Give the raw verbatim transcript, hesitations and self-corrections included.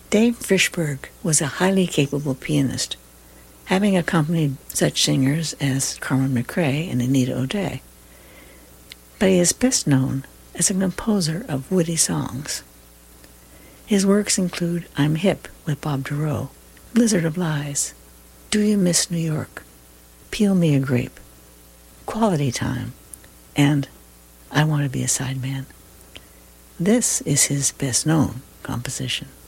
Dave Frishberg was a highly capable pianist, having accompanied such singers as Carmen McRae and Anita O'Day. But he is best known as a composer of witty songs. His works include I'm Hip with Bob Dorough, Blizzard of Lies, Do You Miss New York, Peel Me a Grape, Quality Time, and I Want to Be a Sideman. This is his best-known composition.